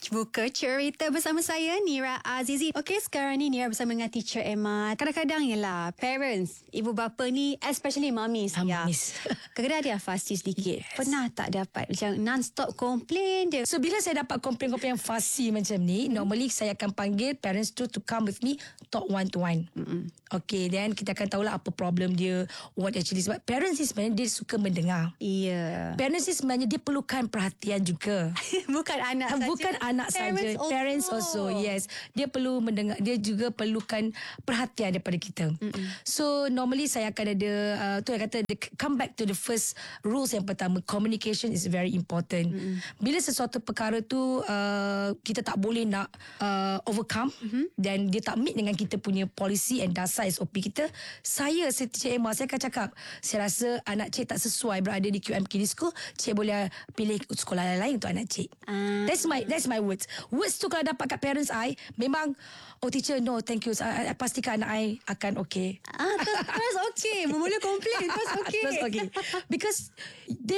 Buka cerita bersama saya, Nira Azizi. Okey, sekarang ni Nira bersama dengan Teacher Emma. Kadang-kadang yelah, parents, ibu bapa ni, especially mummies. Mummies. Kadang-kadang dia fussy sedikit. Yes. Pernah tak dapat macam non-stop komplain dia? So bila saya dapat komplain-komplain yang fussy macam ni, normally saya akan panggil parents to come with me, talk one to one. Okay, then kita akan tahulah apa problem dia, what actually. Sebab parents ni sebenarnya dia suka mendengar. Iya. Parents ni sebenarnya dia perlukan perhatian juga. Bukan anak saja. Bukan anak saja. Parents also. Yes. Dia perlu mendengar. Dia juga perlukan perhatian daripada kita. So normally saya akan ada tu yang kata come back to the first rules yang pertama. Communication is very important. Bila sesuatu perkara tu kita tak boleh nak overcome dan dia tak meet dengan kita punya policy and dasar SOP kita, saya Teacher Emma, saya akan cakap, saya rasa anak cik tak sesuai berada di QM Kids School, cik boleh pilih sekolah lain untuk anak cik. That's my words. Words tu kalau dapat kat parents I, memang, oh teacher, no thank you, I pastikan anak I akan okay. Terus okay. Memula komplain, terus okay. Terus okay. Because